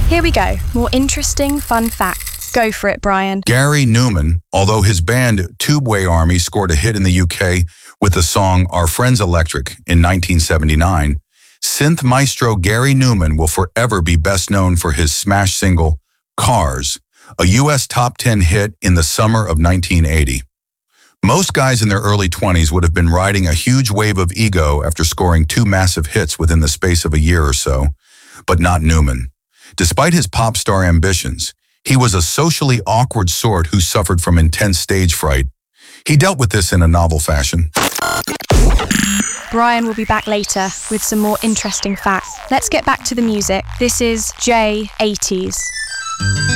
Here we go. More interesting, fun facts. Go for it, Brian. Gary Numan, although his band Tubeway Army scored a hit in the UK with the song Our Friends Electric in 1979, synth maestro Gary Numan will forever be best known for his smash single, Cars, a US top 10 hit in the summer of 1980. Most guys in their early 20s would have been riding a huge wave of ego after scoring 2 massive hits within the space of a year or so, but not Numan. Despite his pop star ambitions, he was a socially awkward sort who suffered from intense stage fright. He dealt with this in a novel fashion. Brian will be back later with some more interesting facts. Let's get back to the music. This is J80s.